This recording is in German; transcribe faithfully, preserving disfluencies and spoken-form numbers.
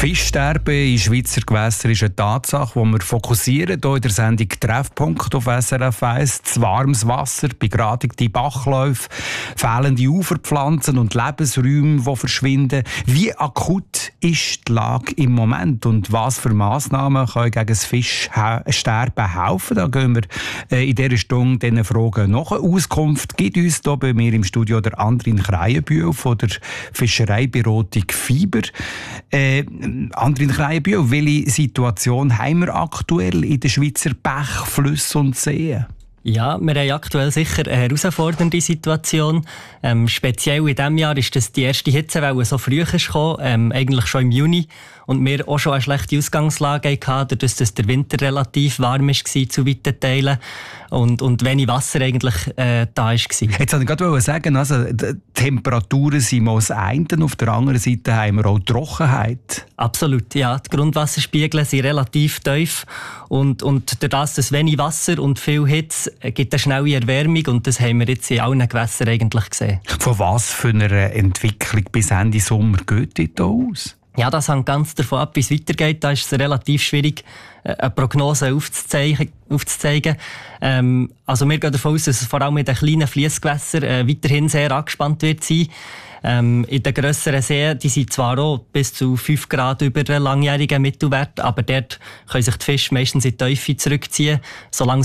Fischsterben in Schweizer Gewässern ist eine Tatsache, die wir fokussieren hier in der Sendung «Treffpunkt» auf S R F eins. Zu warmes Wasser, begradigte Bachläufe, fehlende Uferpflanzen und Lebensräume, die verschwinden. Wie akut ist die Lage im Moment und was für Massnahmen können gegen das Fischsterben helfen? Da gehen wir in dieser Stunde diesen Fragen nach. Eine Auskunft gibt uns hier bei mir im Studio der Andrin Kreienbühl von der Fischereiberatung Fiber. Äh, Andrin Kreienbühl, welche Situation haben wir aktuell in den Schweizer Bächen, Flüssen und Seen? Ja, wir haben aktuell sicher eine herausfordernde Situation. Ähm, speziell in diesem Jahr ist das die erste Hitzewelle so früh gekommen, ähm, eigentlich schon im Juni. Und wir auch schon eine schlechte Ausgangslage hatten, dadurch, dass der Winter relativ warm war zu weiten Teilen und, und wenig Wasser eigentlich äh, da war. Jetzt wollte ich gerade sagen, also, die Temperaturen sind mal das eine, auf der anderen Seite haben wir auch Trockenheit. Absolut, ja. Die Grundwasserspiegel sind relativ tief und, und durch das, dass wenig Wasser und viel Hitze gibt eine schnelle Erwärmung und das haben wir jetzt in allen Gewässern eigentlich gesehen. Von was für einer Entwicklung bis Ende Sommer geht das aus? Ja, das hängt ganz davon ab, wie es weitergeht. Da ist es relativ schwierig, eine Prognose aufzuzeigen. aufzuzeigen. Ähm, also wir gehen davon aus, dass es vor allem in den kleinen Fliessgewässern äh, weiterhin sehr angespannt wird sein. Ähm, in den grösseren Seen, die sind zwar auch bis zu fünf Grad über den langjährigen Mittelwert, aber dort können sich die Fische meistens in die Tiefe zurückziehen, solange